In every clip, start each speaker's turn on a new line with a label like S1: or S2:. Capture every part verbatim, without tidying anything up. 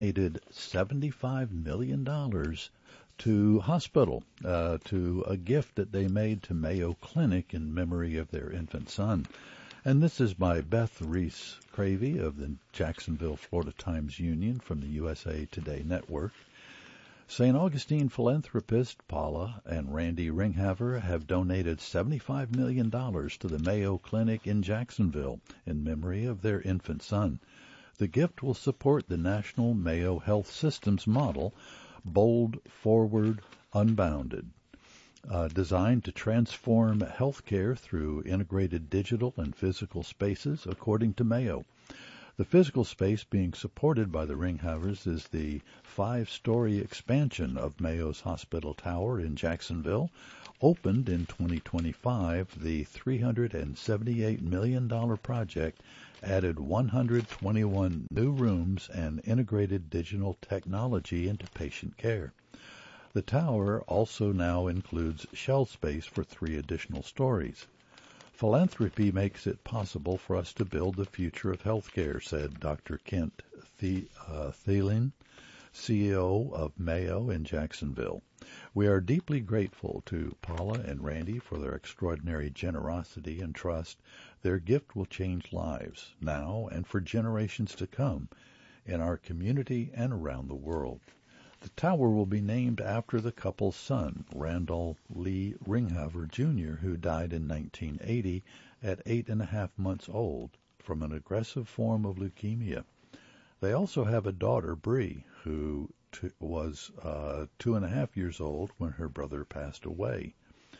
S1: donated seventy-five million dollars to hospital, uh, to a gift that they made to Mayo Clinic in memory of their infant son. And this is by Beth Reese Cravey of the Jacksonville, Florida Times Union from the U S A Today Network. Saint Augustine philanthropist Paula and Randy Ringhaver have donated seventy-five million dollars to the Mayo Clinic in Jacksonville in memory of their infant son. The gift will support the National Mayo Health Systems model, Bold, Forward, Unbounded, uh, designed to transform healthcare through integrated digital and physical spaces, according to Mayo. The physical space being supported by the Ringhavers is the five-story expansion of Mayo's Hospital Tower in Jacksonville. Opened in twenty twenty-five, the three hundred seventy-eight million dollars project added one hundred twenty-one new rooms and integrated digital technology into patient care. The tower also now includes shell space for three additional stories. Philanthropy makes it possible for us to build the future of healthcare, said Doctor Kent The- uh, Thielen, C E O of Mayo in Jacksonville. We are deeply grateful to Paula and Randy for their extraordinary generosity and trust. Their gift will change lives now and for generations to come in our community and around the world. The tower will be named after the couple's son, Randall Lee Ringhaver, Junior, who died in nineteen eighty at eight and a half months old from an aggressive form of leukemia. They also have a daughter, Bree, who t- was uh, two and a half years old when her brother passed away.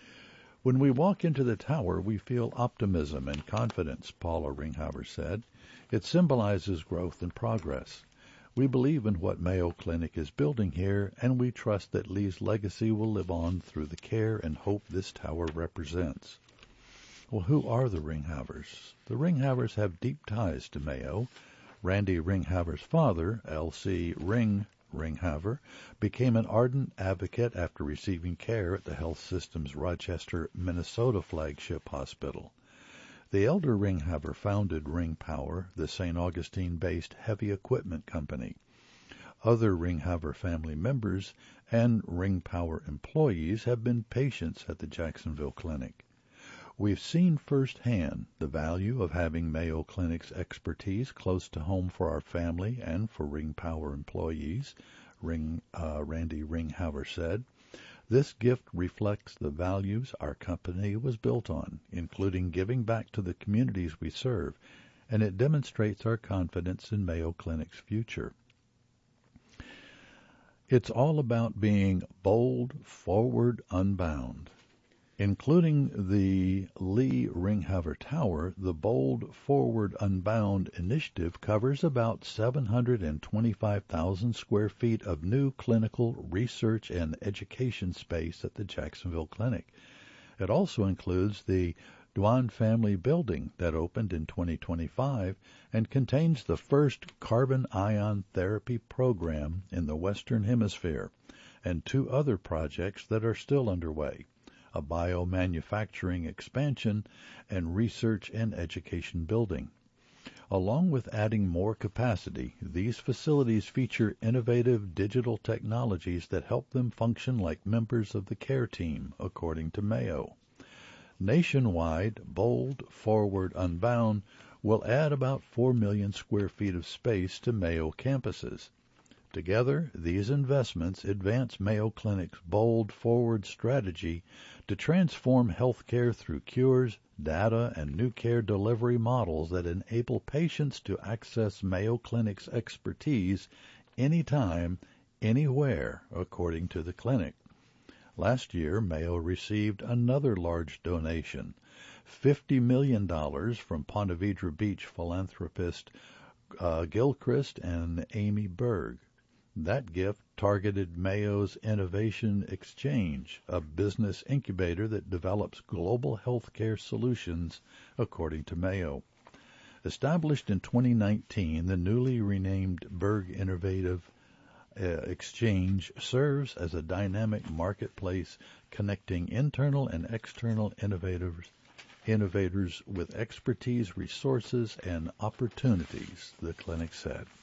S1: When we walk into the tower, we feel optimism and confidence, Paula Ringhaver said. It symbolizes growth and progress. We believe in what Mayo Clinic is building here, and we trust that Lee's legacy will live on through the care and hope this tower represents. Well, who are the Ringhavers? The Ringhavers have deep ties to Mayo. Randy Ringhaver's father, L C Ring Ringhaver, became an ardent advocate after receiving care at the health system's Rochester, Minnesota flagship hospital. The elder Ringhaver founded Ring Power, the Saint Augustine-based heavy equipment company. Other Ringhaver family members and Ring Power employees have been patients at the Jacksonville Clinic. We've seen firsthand the value of having Mayo Clinic's expertise close to home for our family and for Ring Power employees, Ring, uh, Randy Ringhaver said. This gift reflects the values our company was built on, including giving back to the communities we serve, and it demonstrates our confidence in Mayo Clinic's future. It's all about being bold, forward, unbound. Including the Lee Ringhaver Tower, the Bold, Forward, Unbound initiative covers about seven hundred twenty-five thousand square feet of new clinical research and education space at the Jacksonville Clinic. It also includes the Dwan Family Building that opened in twenty twenty-five and contains the first carbon ion therapy program in the Western Hemisphere, and two other projects that are still underway, a biomanufacturing expansion, and research and education building. Along with adding more capacity, these facilities feature innovative digital technologies that help them function like members of the care team, according to Mayo. Nationwide, Bold, Forward, Unbound will add about four million square feet of space to Mayo campuses. Together, these investments advance Mayo Clinic's bold forward strategy to transform healthcare through cures, data, and new care delivery models that enable patients to access Mayo Clinic's expertise anytime, anywhere, according to the clinic. Last year, Mayo received another large donation, fifty million dollars from Ponte Vedra Beach philanthropist uh, Gilchrist and Amy Berg. That gift targeted Mayo's Innovation Exchange, a business incubator that develops global healthcare solutions, according to Mayo. Established in twenty nineteen, the newly renamed Berg Innovative uh, Exchange serves as a dynamic marketplace connecting internal and external innovators, innovators with expertise, resources, and opportunities, the clinic said.